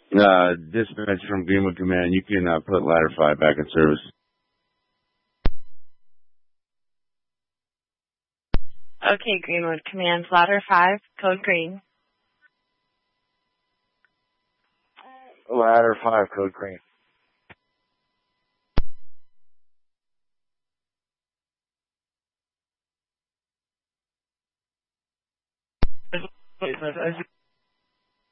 Dispatch from Greenwood Command. You can put Ladder 5 back in service. Okay, Greenwood Command, Ladder 5, code green. Ladder 5, code green. As